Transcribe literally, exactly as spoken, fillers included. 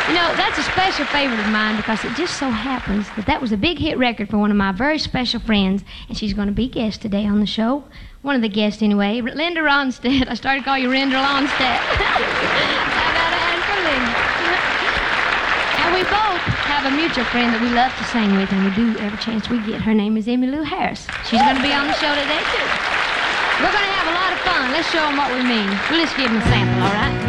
You know, that's a special favorite of mine because it just so happens that that was a big hit record for one of my very special friends, and she's going to be guest today on the show. One of the guests, anyway. Linda Ronstadt. I started to call you Linda Ronstadt. I got an hand for Linda. And we both have a mutual friend that we love to sing with, and we do every chance we get. Her name is Emmylou Harris. She's going to be on the show today, too. We're going to have a lot of fun. Let's show them what we mean. We'll just give them a sample, all right?